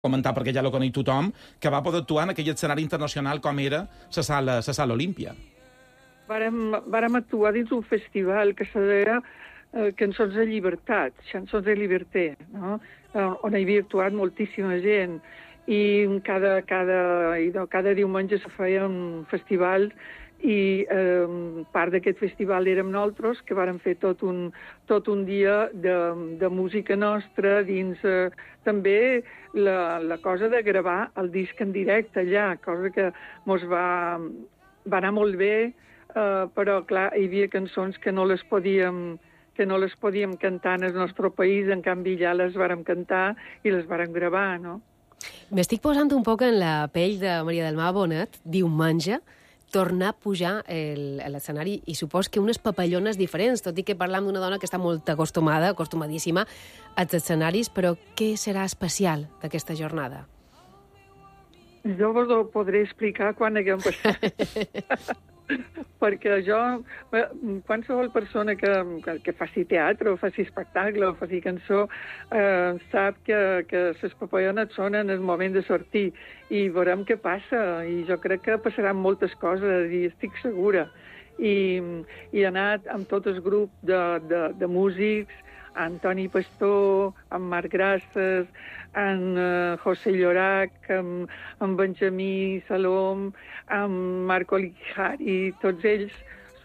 comentar perquè ja lo coneix tothom, que va poder actuar en aquell escenari internacional com era la sala Olímpia. Vàrem actuar dins un festival que se deia Cançons de Llibertat, Chansons de Liberté, no? On hi havia actuat moltíssima gent, i cada diumenge se feien festivals, i part d'aquest festival érem nosaltres, que vàrem fer tot un dia de música nostra, dins també la cosa de gravar el disc en directe allà, cosa que mos va anar molt bé, però clar, hi havia cançons que no les podíem cantar en el nostre país, en canvi ja les vàrem cantar i les vàrem gravar, no? M'estic posant un poc en la pell de Maria del Mar Bonet, diumenge, tornar a pujar a l'escenari i supos que unes papallones diferents, tot i que parlam d'una dona que està molt acostumadíssima als escenaris, però què serà especial d'aquesta jornada? Jo vos ho podré explicar quan haguem passat. Perquè qualsevol persona que faci teatre o faci espectacle o faci cançó sap que les papallones són en el moment de sortir i veurem què passa, i jo crec que passaran moltes coses i estic segura. I he anat amb tot el grup de músics, Antoni Pastor, amb Marc Grasses, amb José Llorac, amb Benjamí Salom, amb Marco Lijari, tots ells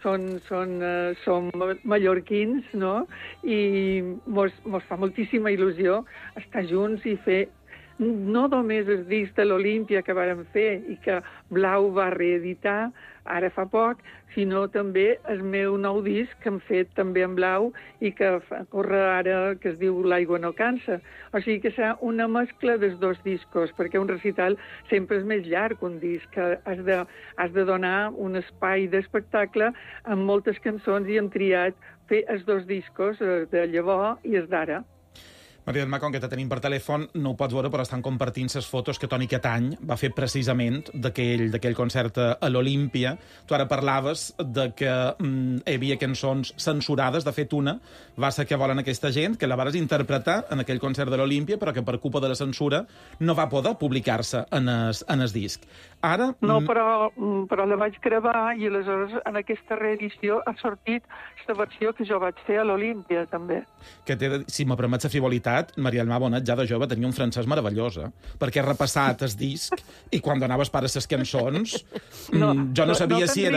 són mallorquins, no? I mos fa moltíssima il·lusió estar junts i fer no només el disc de l'Olímpia que vàrem fer i que Blau va reeditar ara fa poc, sinó també el meu nou disc que hem fet també en Blau i que corre ara, que es diu L'aigua no cansa. O sigui que serà una mescla dels dos discos, perquè un recital sempre és més llarg que un disc, que has de donar un espai d'espectacle amb moltes cançons, i hem triat fer els dos discos, de llavors i els d'ara. Maria del Mar, com que te tenim per telèfon, no ho pots veure, però estan compartint les fotos que Toni Catany va fer precisament d'aquell concert a l'Olímpia. Tu ara parlaves de que hi havia cançons censurades. De fet, una va ser Que volen aquesta gent, que la vares interpretar en aquell concert de l'Olímpia, però que per culpa de la censura no va poder publicar-se en el disc. Ara... No, però la vaig gravar i aleshores en aquesta reedició ha sortit aquesta versió que jo vaig fer a l'Olímpia, també. Que si me permets la frivolitat, Maria del Mar Bonet, ja de jove, tenia un francès meravellós, perquè he repassat el disc i quan donaves per a les cançons jo no sabia si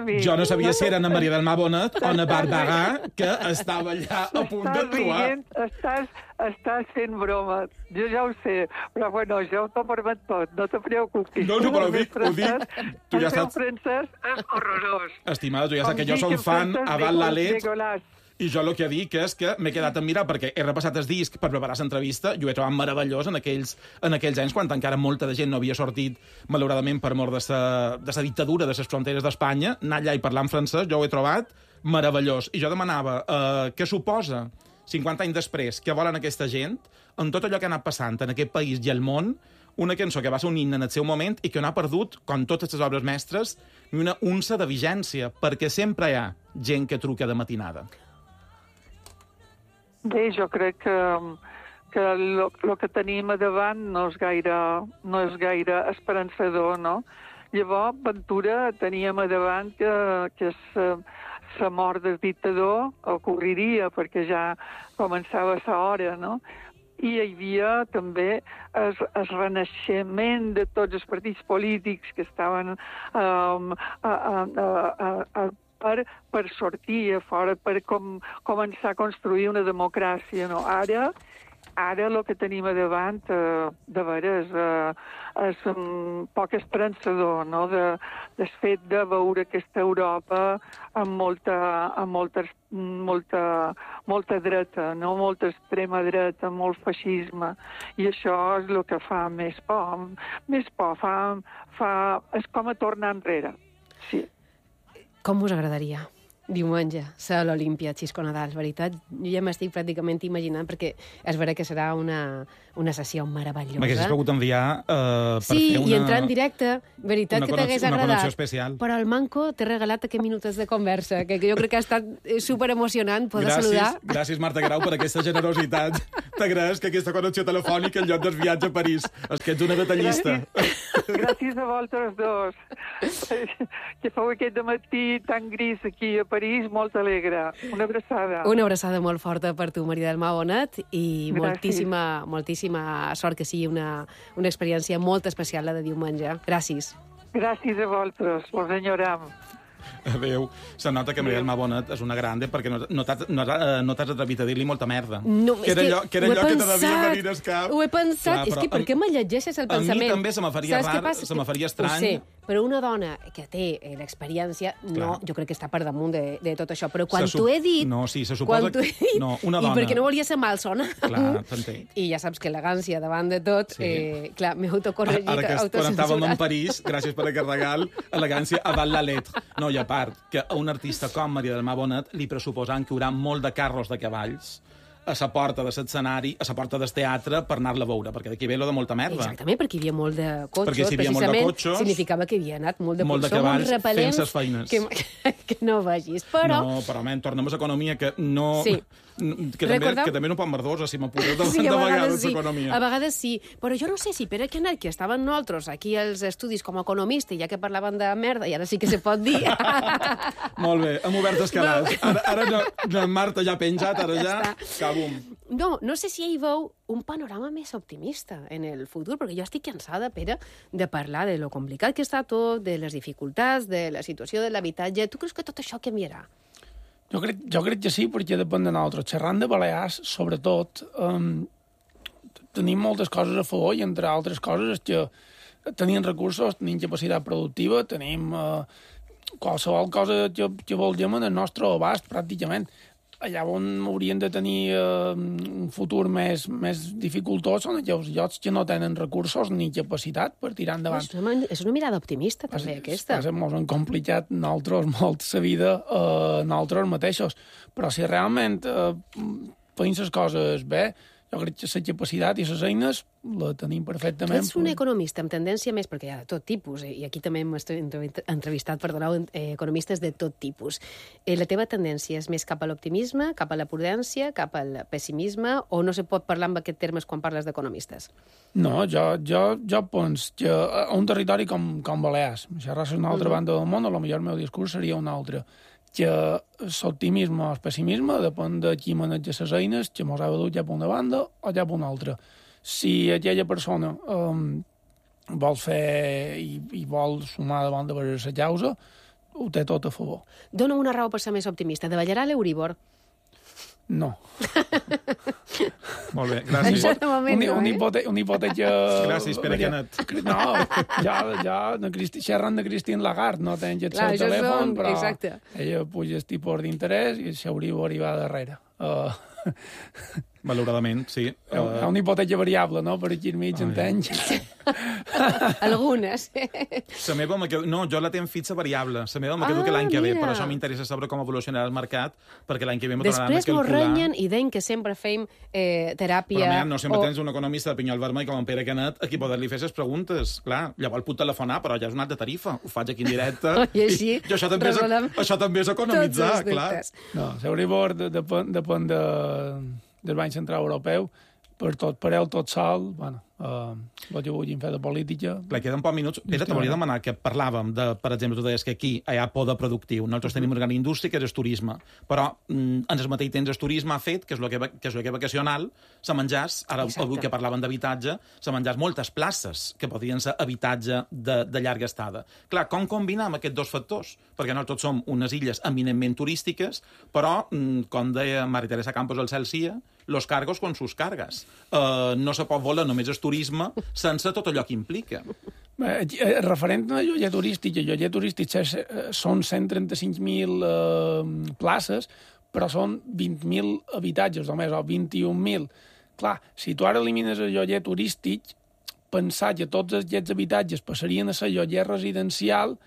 era na Maria del Mar Bonet o na Barbara, que estava allà a punt d'actuar. Estàs fent broma, jo ja ho sé, però bueno, jo t'ho permet tot, no te preocupis. No, però ho dic. Tu ja saps... El francès és horrorós. Estimada, tu ja saps que jo som fan avant la let. I jo el que dic és que m'he quedat a mirar perquè he repassat el disc per preparar l'entrevista i ho he trobat meravellós en aquells anys, quan encara molta de gent no havia sortit, malauradament, per mort de la dictadura de les fronteres d'Espanya. Anar allà i parlar en francès, jo ho he trobat meravellós. I jo demanava què suposa, 50 anys després, que volen aquesta gent, en tot allò que ha anat passant en aquest país i al món, una cançó que va ser un himne en el seu moment i que no ha perdut, com totes les obres mestres, ni una unça de vigència, perquè sempre hi ha gent que truca de matinada. Bé, jo crec que el que tenim a davant no és gaire esperançador, no? Llavors, Ventura teníem a davant que la mort del dictador ocorreria, perquè ja començava a la hora, no? I hi havia també el renaixement de tots els partits polítics que estaven per sortir a fora, per començar a construir una democràcia, no? Ara el que tenim a davant, de veres, és poc esperançador, no? Del fet de veure aquesta Europa amb molta dreta, no? Molta extrema dreta, molt feixisme, i això és el que fa més por. Més por, és com a tornar enrere, sí. Com us agradaria Diumenge, a l'Olímpia, Xisco Nadal, veritat? Jo ja m'estic pràcticament imaginant, perquè és vera que serà una sessió meravellosa. M'haguessis pogut enviar per fer una... Sí, i entrar en directe, veritat que t'hagués agradat. Una connexió especial. Però el Manco t'he regalat aquests minuts de conversa, que jo crec que ha estat superemocionant poder saludar. Gràcies, Marta Grau, per aquesta generositat. T'agraeix que aquesta connexió telefònica en lloc del viatge a París. És que ets una detallista. Gràcies a vosaltres dos. Que feu aquest dematí tan gris aquí a París, molt alegre. Una abraçada. Una abraçada molt forta per tu, Maria del Mar Bonet, i moltíssima sort que sigui una experiència molt especial la de diumenge. Gràcies. Gràcies a vosaltres, vos enyoram. Adéu. Se nota que Maria del Mar Bonet és una grande perquè no t'has atrevit a dir-li molta merda. No, que era allò que te devia venir al cap. Ho he pensat. És que per què me llegeixes el pensament? A mi també se me faria rar, se me faria estrany. Ho sé, però una dona que té l'experiència, jo crec que està per damunt de tot això. Però quan t'ho he dit... No, sí, se suposa que... No, una dona... I perquè no volia ser malsona. Clar, t'entenc. I ja saps que elegància davant de tot... Clar, m'he autocorregit, autocensurat. Quan estàvem en París, gràcies per aquest regal, elegància avant la lettre. No, i a part, que a un artista com Maria del Mar Bonet li pressuposen que hi haurà molt de carros de cavalls a la porta de l'escenari, a la porta del teatre, per anar-la a veure, perquè d'aquí ve lo de molta merda. Exactament, perquè hi havia molt de cotxos. Perquè si hi havia molt de cotxos... significava que havia anat molt de cavalls fent ses feines. Que no vegis, però... No, però, tornem a l'economia, que no... Sí. Que també no pot merdosa, si m'apures de sí, vegades l'economia. A vegades sí, però jo no sé si Pere Canet, que estaven nosaltres aquí als estudis com a economista, ja que parlaven de merda, i ara sí que se pot dir... Molt bé, hem obert els canals. Ara no, Marta ja ha penjat, ara ja... Cabum. No sé si ell veu un panorama més optimista en el futur, perquè jo estic cansada, Pere, de parlar de lo complicat que està tot, de les dificultats, de la situació de l'habitatge. Tu creus que tot això canviarà? Jo crec que sí, perquè depèn de nosaltres. Xerrant de Balears, sobretot, tenim moltes coses a favor, i entre altres coses és que tenim recursos, tenim capacitat productiva, tenim qualsevol cosa que vulguem en el nostre abast, pràcticament. Allà on haurien de tenir un futur més dificultós són aquells llocs que no tenen recursos ni capacitat per tirar endavant. És una mirada optimista, també, aquesta. Ens hem complicat nosaltres molt la vida nosaltres mateixos. Però si realment feim les coses bé, jo crec que la capacitat i les eines la tenim perfectament. Tu ets un economista amb tendència més, perquè hi ha de tot tipus, i aquí també hem entrevistat, economistes de tot tipus. La teva tendència és més cap a l'optimisme, cap a la prudència, cap al pessimisme, o no se pot parlar amb aquests termes quan parles d'economistes? No, jo penso que a un territori com Balears, això és una altra banda del món, potser el meu discurs seria un altre, que l'optimisme o el pessimisme depèn de qui maneja les eines, que mos ha de dur cap a una banda o cap a una altra. Si aquella persona vol fer i vol sumar davant de la causa, ho té tot a favor. Dóna una raó per ser més optimista. Davallarà l'Euribor? No. Molt bé, gràcies. Un hipotètica... Gràcies, Pere Canet. No, ja xerrant de Christine Lagarde, no tens el seu telèfon, però ella puja els tipus d'interès i el Euribor hi va darrere. Malauradament, sí. Hi ha una hipotèca variable, no?, per aquí enmig, entenys. Algunes. La meva no, jo la tenc fixa variable. La meva me quedo que l'any que ve, per això m'interessa saber com evolucionarà el mercat, perquè l'any que ve m'ho tornaran a calcular. Després m'ho renyen i deien que sempre feim teràpia... Però, no sempre tens un economista de pinyol vermell com en Pere Canet a qui poder-li fer les preguntes. Clar, llavors puc telefonar, però ja és una altra tarifa. Ho faig aquí en directe. I així, això també és economitzar, clar. No, l'Euribor depèn del Banc Central Europeu, per ell tot sol, el que vulguin fer de política... Clar, queden pocs minuts. Pere, te volia demanar que parlàvem de, per exemple, tu deies que aquí hi ha poder productiu. Nosaltres tenim una gran indústria, que és el turisme. Però en el mateix temps el turisme ha fet, que és el que és vacacional, se menjars, ara avui que parlaven d'habitatge, se menjars moltes places que podrien ser habitatge de llarga estada. Clar, com combinar amb aquests dos factors? Perquè nosaltres som unes illes eminentment turístiques, però, com deia Maria Teresa Campos al Celsia, los cargos con sus cargas. No se pot voler només el turisme sense tot allò que implica. Referent a lloguer turístic, són 135.000 places, però són 20.000 habitatges només, o 21.000. Clar, si tu ara elimines el lloguer turístic, pensar que tots aquests habitatges passarien a ser lloguer residencial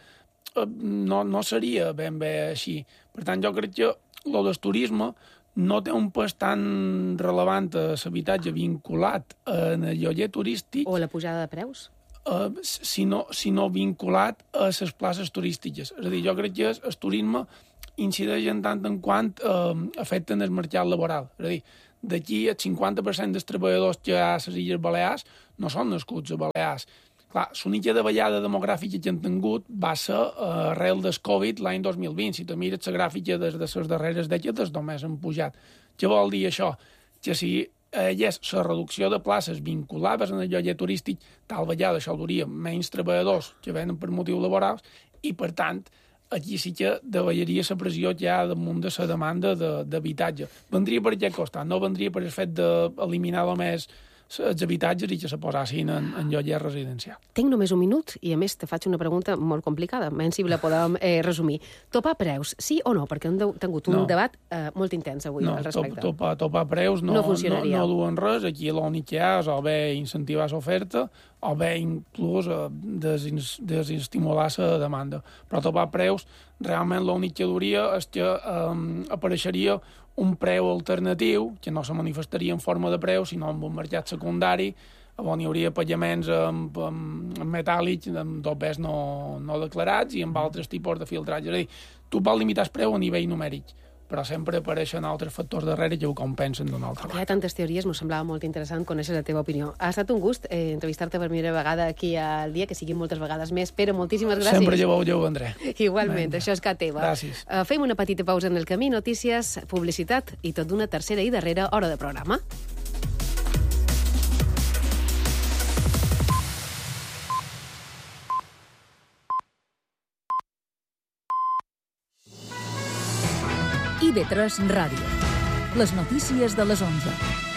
no seria ben bé així. Per tant, jo crec que el del turisme no té un pes tan relevant a l'habitatge vinculat en el lloguer turístic... O la pujada de preus? Sinó vinculat a les places turístiques. És a dir, jo crec que el turisme incideix en tant en quant afecten el mercat laboral. És a dir, d'aquí el 50% dels treballadors que hi ha a les Illes Balears no són nascuts a Balears. Clar, l'única davallada demogràfica que han tingut va ser arrel del Covid l'any 2020. Si te mires la gràfica des de les darreres dècades, només han pujat. Què vol dir això? Que si hi és la reducció de places vinculades en el lloguer turístic, tal vegada això duria menys treballadors que venen per motius laborals i, per tant, aquí sí que davallaria la pressió que hi ha damunt de la demanda d'habitatge. Vendria per aquest costat, no vendria per el fet d'eliminar només els habitatges i que se posassin en lloguer residencial. Tinc només un minut i, a més, te faig una pregunta molt complicada. Menys si la podem resumir. Topar preus, sí o no? Perquè hem tingut un debat molt intens avui al respecte. Topar preus no funcionaria. No duen res. Aquí l'únic que hi ha és o bé incentivar l'oferta o bé inclús desestimular la demanda. Però topar preus, realment l'únic que duria és que apareixeria un preu alternatiu, que no se manifestaria en forma de preu, sinó en un mercat secundari, on hi hauria pagaments amb metàl·lics, amb dobbers no declarats i amb altres tipus de filtratge. És a dir, tu pots limitar el preu a nivell numèric, però sempre apareixen altres factors darrere que ho compensen d'una altra manera. Hi ha tantes teories, m'ho semblava molt interessant conèixer la teva opinió. Ha estat un gust entrevistar-te per primera vegada aquí al dia, que siguin moltes vegades més. Pere, moltíssimes gràcies. Sempre jo ho vendré. Igualment, això és que teva. Gràcies. Fem una petita pausa en el camí, notícies, publicitat i tot d'una tercera i darrera hora de programa. IB3 Ràdio. Les notícies de les 11.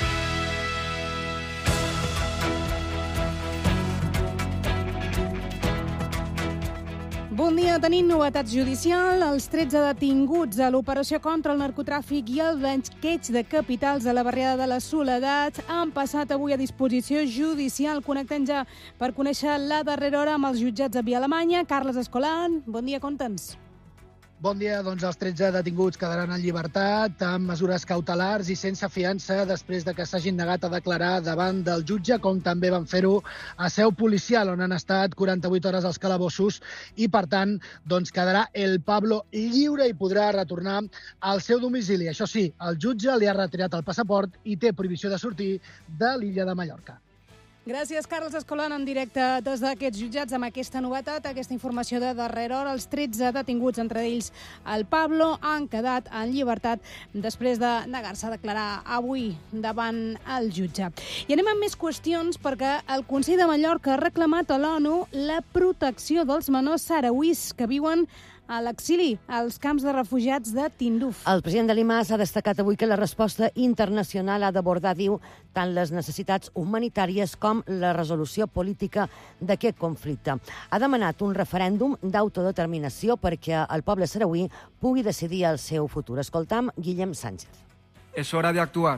Bon dia. Tenim novetats judicial. Els 13 detinguts a l'operació contra el narcotràfic i el blanqueig de capitals a la barriada de la Soledat han passat avui a disposició judicial. Connectem ja per conèixer la darrera hora amb els jutjats de Via Alemanya. Carles Escolan, bon dia, conta'ns. Bon dia. Doncs els 13 detinguts quedaran en llibertat amb mesures cautelars i sense fiança després de que s'hagin negat a declarar davant del jutge, com també van fer-ho a seu policial, on han estat 48 hores als calabossos i, per tant, doncs quedarà el Pablo lliure i podrà retornar al seu domicili. Això sí, el jutge li ha retirat el passaport i té prohibició de sortir de l'illa de Mallorca. Gràcies, Carles Escolan, en directe des d'aquests jutjats amb aquesta novetat, aquesta informació de darrera hora. Els 13 detinguts, entre ells el Pablo, han quedat en llibertat després de negar-se a declarar avui davant el jutge. I anem amb més qüestions perquè el Consell de Mallorca ha reclamat a l'ONU la protecció dels menors sarauís que viuen a l'exili, als camps de refugiats de Tinduf. El president de l'IMAS ha destacat avui que la resposta internacional ha d'abordar, diu, tant les necessitats humanitàries com la resolució política d'aquest conflicte. Ha demanat un referèndum d'autodeterminació perquè el poble sarauí pugui decidir el seu futur. Escoltam Guillem Sánchez. Es hora de actuar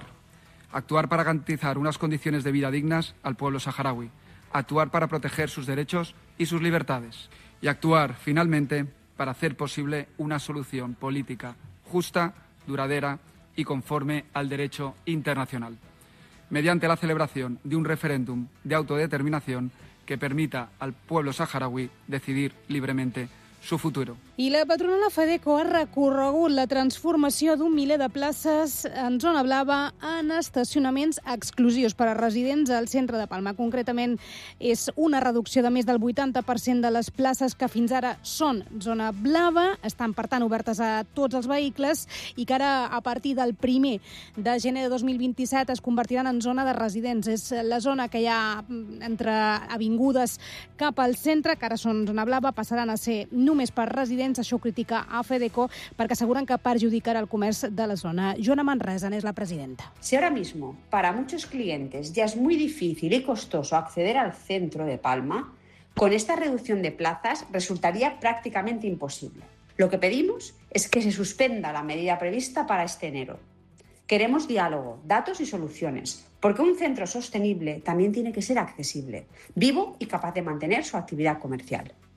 para garantizar unas condiciones de vida dignas al pueblo saharaui, actuar para proteger sus derechos y sus libertades, y actuar, finalmente, para hacer posible una solución política justa, duradera y conforme al derecho internacional, mediante la celebración de un referéndum de autodeterminación que permita al pueblo saharaui decidir libremente su futuro. I la patronal FEDECO ha recorregut la transformació d'un miler de places en zona blava en estacionaments exclusius per a residents al centre de Palma. Concretament, és una reducció de més del 80% de les places que fins ara són zona blava, estan, per tant, obertes a tots els vehicles i que ara, a partir del 1er de gener de 2027, es convertiran en zona de residents. És la zona que hi ha entre avingudes cap al centre, que ara són zona blava, passaran a ser només per residents. Això ho critica a FEDECO perquè asseguren que perjudicarà el comerç de la zona. Joana Manresa és la presidenta. Si ahora mismo para muchos clientes ya es muy difícil y costoso acceder al centro de Palma, con esta reducción de plazas resultaría prácticamente imposible. Lo que pedimos es que se suspenda la medida prevista para este enero. Queremos diálogo, datos y soluciones, porque un centro sostenible también tiene que ser accesible, vivo y capaz de mantener su actividad comercial.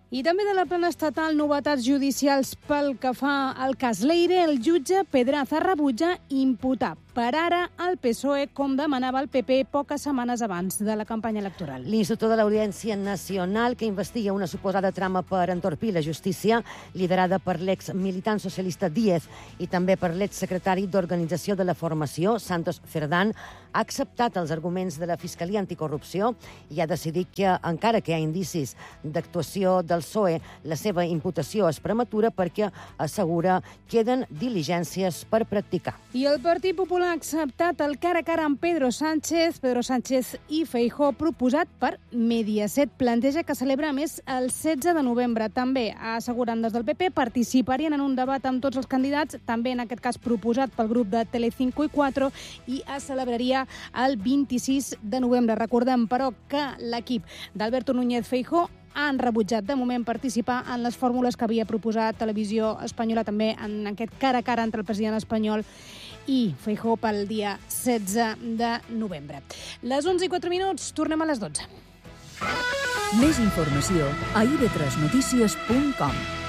I també de la plana estatal, novetats judicials pel que fa al cas Leire. El jutge Pedraza rebutja imputar per ara al PSOE, com demanava el PP poques setmanes abans de la campanya electoral. L'Institut de l'Audiència Nacional, que investiga una suposada trama per entorpir la justícia, liderada per l'ex-militant socialista Díez i també per l'ex-secretari d'Organització de la Formació, Santos Cerdán, ha acceptat els arguments de la Fiscalia Anticorrupció i ha decidit que, encara que hi ha indicis d'actuació del PSOE, la seva imputació és prematura perquè, assegura, queden diligències per practicar. I el Partit Popular ha acceptat el cara a cara amb Pedro Sánchez i Feijóo, proposat per Mediaset. Planteja que celebra més el 16 de novembre. També asseguren des del PP participarien en un debat amb tots els candidats, també en aquest cas proposat pel grup de Telecinco i 4, i es celebraria el 26 de novembre. Recordem, però, que l'equip d'Alberto Núñez Feijóo han rebutjat de moment participar en les fórmules que havia proposat Televisió Espanyola, també en aquest cara a cara entre el president espanyol i Feijóo pel dia 16 de novembre. Les 11:04, tornem a les 12. Més informació a ib3notícies.com.